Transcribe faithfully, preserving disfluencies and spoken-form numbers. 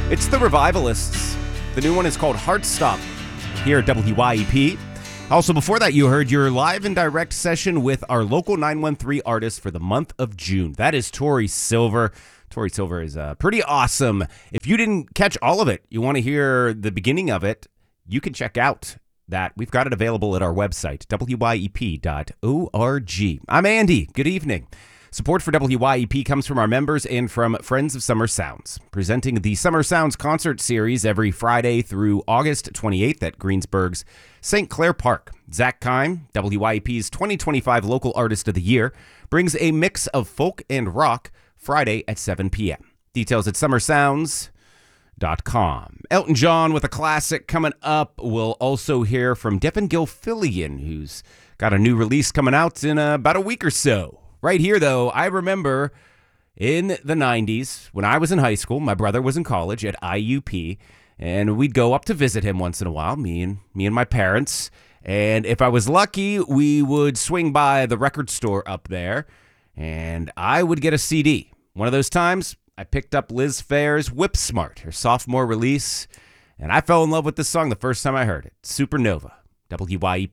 It's the Revivalists. The new one is called Heartstop here at W Y E P. Also, before that, you heard your live and direct session with our local nine one three artist for the month of June. That is Tori Silver. Tori Silver is uh, pretty awesome. If you didn't catch all of it, you want to hear the beginning of it, you can check out that. We've got it available at our website, W Y E P dot org. I'm Andy. Good evening. Support for W Y E P comes from our members and from Friends of Summer Sounds, presenting the Summer Sounds concert series every Friday through August twenty-eighth at Greensburg's Saint Clair Park. Zach Kime, W Y E P's twenty twenty-five Local Artist of the Year, brings a mix of folk and rock Friday at seven p.m. Details at summer sounds dot com. Elton John with a classic coming up. We'll also hear from Devin Gilfillian, who's got a new release coming out in uh, about a week or so. Right here, though, I remember in the nineties, when I was in high school, my brother was in college at I U P, and we'd go up to visit him once in a while, me and me and my parents. And if I was lucky, we would swing by the record store up there, and I would get a C D. One of those times, I picked up Liz Phair's Whip Smart, her sophomore release, and I fell in love with this song the first time I heard it. Supernova, W Y E P.